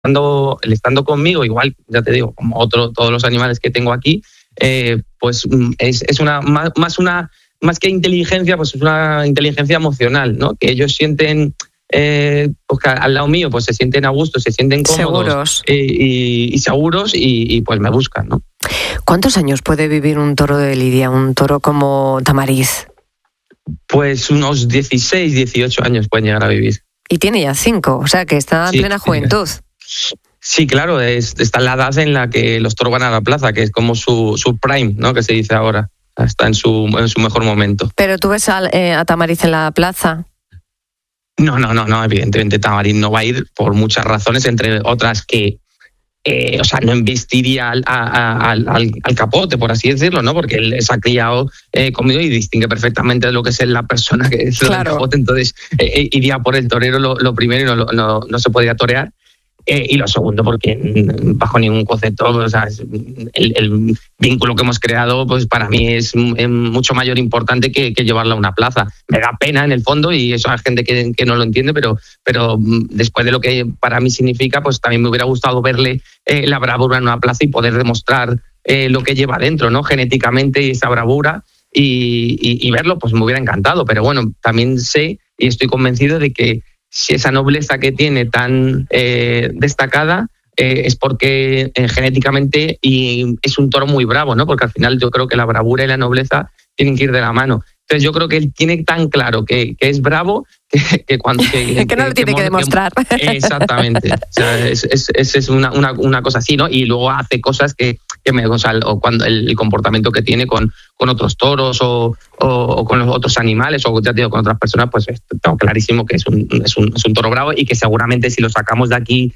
estando conmigo, igual, ya te digo, como todos los animales que tengo aquí, pues es más que inteligencia, pues es una inteligencia emocional, ¿no? Que ellos sienten, pues que al lado mío, pues se sienten a gusto, se sienten cómodos, seguros. Y seguros y pues me buscan, ¿no? ¿Cuántos años puede vivir un toro de lidia, un toro como Tamariz? Pues unos 16, 18 años pueden llegar a vivir. Y tiene ya 5, o sea que está en plena juventud. Sí, claro, está en la edad en la que los toros van a la plaza, que es como su prime, ¿no? Que se dice ahora. Está en su mejor momento. ¿Pero tú ves a Tamariz en la plaza? No, evidentemente Tamariz no va a ir por muchas razones, entre otras que no embestiría al capote, por así decirlo, ¿no? Porque él se ha criado conmigo y distingue perfectamente de lo que es la persona que es el capote, entonces iría por el torero lo primero y no se podría torear. Y lo segundo, porque bajo ningún concepto, o sea, el vínculo que hemos creado, pues para mí es mucho mayor importante que llevarla a una plaza. Me da pena en el fondo, y eso hay gente que no lo entiende, pero después de lo que para mí significa, pues también me hubiera gustado verle la bravura en una plaza y poder demostrar lo que lleva dentro, ¿no? Genéticamente, esa bravura, y verlo, pues me hubiera encantado. Pero bueno, también sé y estoy convencido de que si esa nobleza que tiene tan destacada es porque genéticamente y es un toro muy bravo, ¿no? Porque al final yo creo que la bravura y la nobleza tienen que ir de la mano. Entonces yo creo que él tiene tan claro que es bravo que cuando... que no lo tiene que demostrar. Exactamente. O sea, es una cosa así, ¿no? Y luego hace cosas que o cuando el comportamiento que tiene con otros toros o con los otros animales, o ya te digo, con otras personas, pues tengo clarísimo que es un toro bravo, y que seguramente si lo sacamos de aquí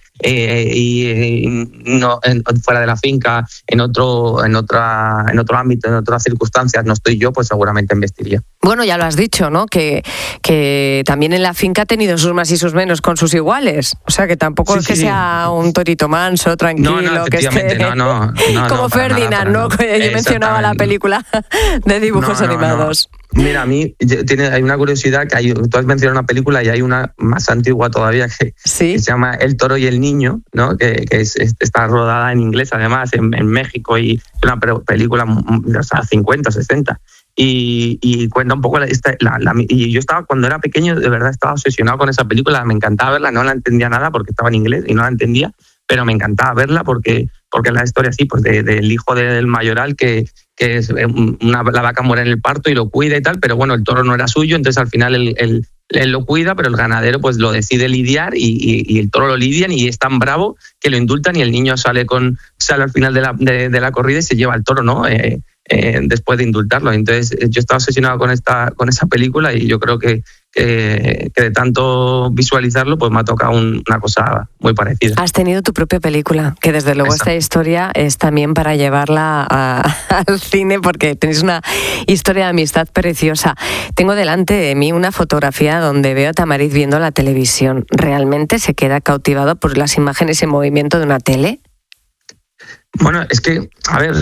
no fuera de la finca, en otro ámbito, en otras circunstancias, no estoy yo, pues seguramente embestiría. Bueno, ya lo has dicho, ¿no? Que también en la finca ha tenido sus más y sus menos con sus iguales. O sea, que tampoco es que sea un torito manso, tranquilo, que esté como Ferdinand, ¿no? Yo mencionaba la película de dibujos animados. Mira, a mí hay una curiosidad, que tú has mencionado una película y hay una más antigua todavía que se llama El toro y el niño, ¿no? Que está rodada en inglés, además, en México, y una película de los 50, 60. Y cuenta un poco y yo cuando era pequeño, de verdad estaba obsesionado con esa película, me encantaba verla, no la entendía nada porque estaba en inglés y no la entendía, pero me encantaba verla porque es la historia así, pues del hijo del mayoral que la vaca muere en el parto y lo cuida y tal, pero bueno, el toro no era suyo, entonces al final él lo cuida, pero el ganadero pues lo decide lidiar, y el toro lo lidian, y es tan bravo que lo indultan, y el niño sale al final de la corrida y se lleva al toro, ¿no? Después de indultarlo. Entonces yo estaba obsesionado con esa película, y yo creo que de tanto visualizarlo, pues me ha tocado una cosa muy parecida. Has tenido tu propia película, que desde luego esta historia es también para llevarla al cine, porque tenéis una historia de amistad preciosa. Tengo delante de mí una fotografía donde veo a Tamariz viendo la televisión. ¿Realmente se queda cautivado por las imágenes en movimiento de una tele? Bueno, es que, a ver,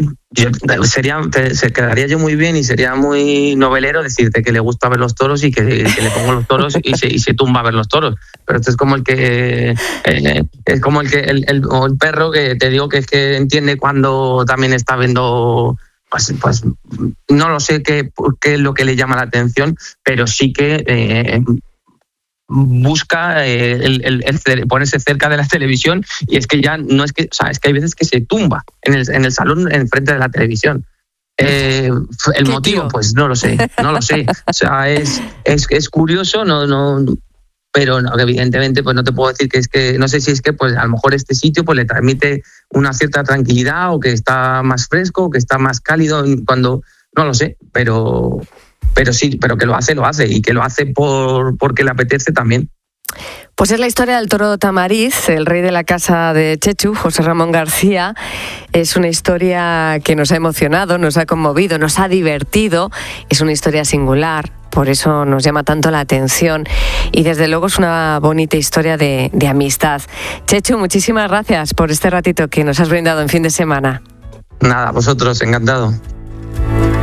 se quedaría yo muy bien y sería muy novelero decirte que le gusta ver los toros y que le pongo los toros y se tumba a ver los toros. Pero esto es como el perro que te digo que es que entiende cuando también está viendo. Pues no lo sé qué es lo que le llama la atención, pero sí que busca ponerse cerca de la televisión, y es que ya no es que, o sea, es que hay veces que se tumba en el salón enfrente de la televisión. El motivo, pues no lo sé. O sea, es curioso, pero no, evidentemente pues no te puedo decir que es que, no sé si es que pues a lo mejor este sitio pues le transmite una cierta tranquilidad, o que está más fresco, o que está más cálido cuando, no lo sé, pero sí, pero que lo hace, y que lo hace porque le apetece también. Pues es la historia del toro Tamariz, el rey de la casa de Chechu, José Ramón García. Es una historia que nos ha emocionado, nos ha conmovido, nos ha divertido. Es una historia singular, por eso nos llama tanto la atención. Y desde luego es una bonita historia de amistad. Chechu, muchísimas gracias por este ratito que nos has brindado en fin de semana. Nada, vosotros, encantado.